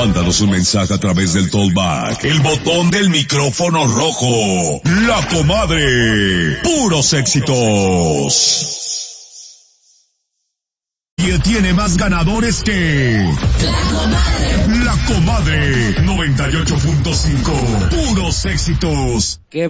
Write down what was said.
Mándanos un mensaje a través del Tollback, el botón del micrófono rojo. La Comadre, puros éxitos. Y tiene más ganadores que La Comadre 98.5, puros éxitos. ¿Qué